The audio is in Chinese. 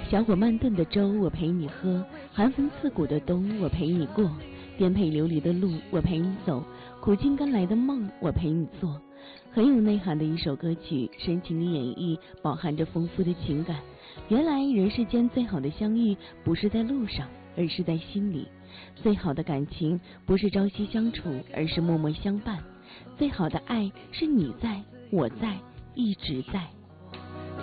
小火慢炖的粥我陪你喝，寒风刺骨的冬我陪你过，颠沛流离的路我陪你走，苦尽甘来的梦我陪你做。很有内涵的一首歌曲，深情的演绎，饱含着丰富的情感。原来人世间最好的相遇不是在路上，而是在心里。最好的感情不是朝夕相处，而是默默相伴。最好的爱是你在，我在，一直在。